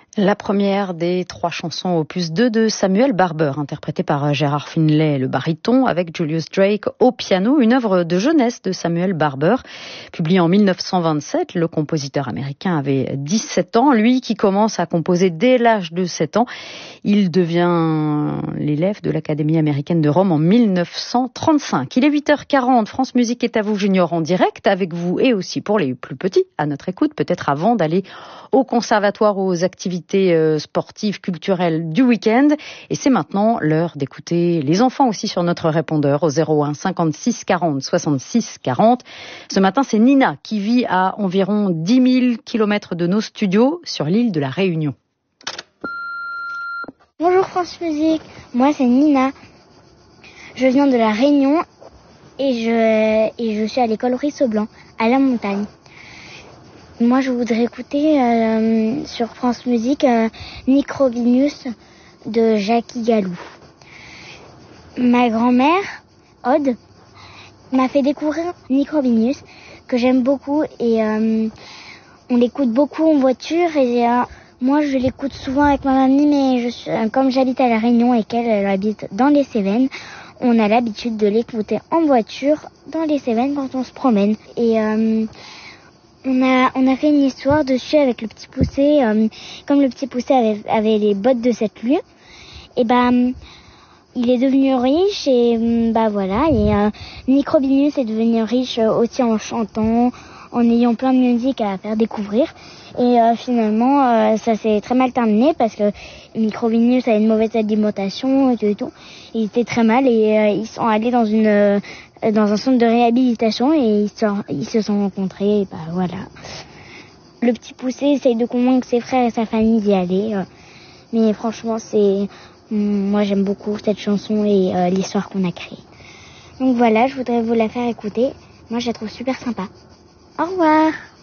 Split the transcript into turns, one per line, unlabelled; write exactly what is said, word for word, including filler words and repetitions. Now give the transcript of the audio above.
La première des trois chansons opus deux de Samuel Barber, interprétée par Gérard Finlay, le baryton, avec Julius Drake au piano, une œuvre de jeunesse de Samuel Barber. Publiée en mille neuf cent vingt-sept, le compositeur américain avait dix-sept ans, lui qui commence à composer dès l'âge de sept ans. Il devient l'élève de l'Académie américaine de Rome en mille neuf cent trente-cinq. Il est huit heures quarante, France Musique est à vous Junior en direct avec vous et aussi pour les plus petits à notre écoute, peut-être avant d'aller au conservatoire ou aux activités sportives, culturelles du week-end. Et c'est maintenant l'heure d'écouter les enfants aussi sur notre répondeur au zéro un cinquante-six quarante soixante-six quarante. Ce matin, c'est Nina qui vit à environ dix mille kilomètres de nos studios sur l'île de la Réunion.
Bonjour France Musique, moi c'est Nina. Je viens de la Réunion et je, et je suis à l'école Ruisseau-Blanc, à la montagne. Moi, je voudrais écouter euh, sur France Musique euh, Microbinus de Jackie Galou. Ma grand-mère, Aude, m'a fait découvrir Microbinus, que j'aime beaucoup et euh, on l'écoute beaucoup en voiture. Et euh, moi, je l'écoute souvent avec ma mamie, mais je suis, euh, comme j'habite à La Réunion et qu'elle elle habite dans les Cévennes, on a l'habitude de l'écouter en voiture dans les Cévennes quand on se promène. Et... Euh, On a, on a fait une histoire dessus avec le petit poussé. Euh, comme le petit poussé avait, avait les bottes de cette lune, et ben, il est devenu riche et bah voilà. Et euh, Microbinus est devenu riche aussi en chantant, en ayant plein de musique à faire découvrir. Et euh, finalement, euh, ça s'est très mal terminé parce que Microbinus a une mauvaise alimentation et tout. Et tout. Il était très mal et euh, ils sont allés dans une euh, dans un centre de réhabilitation et ils se, ils se sont rencontrés. Et bah voilà. Le petit poussé essaye de convaincre ses frères et sa famille d'y aller. Euh, mais franchement, c'est moi j'aime beaucoup cette chanson et euh, l'histoire qu'on a créée. Donc voilà, je voudrais vous la faire écouter. Moi, je la trouve super sympa. Au revoir.